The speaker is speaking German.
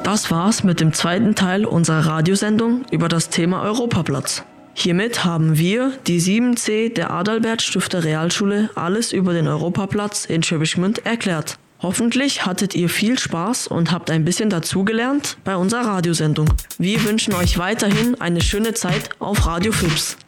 Das war's mit dem zweiten Teil unserer Radiosendung über das Thema Europaplatz. Hiermit haben wir, die 7C der Adalbert Stifter Realschule, alles über den Europaplatz in Schwäbisch Gmünd erklärt. Hoffentlich hattet ihr viel Spaß und habt ein bisschen dazugelernt bei unserer Radiosendung. Wir wünschen euch weiterhin eine schöne Zeit auf Radio Fips.